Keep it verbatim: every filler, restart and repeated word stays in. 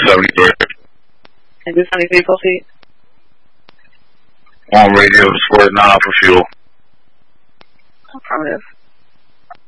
seventy-three. And two seventy-three, proceed. On radio, forty-nine for fuel. Affirmative.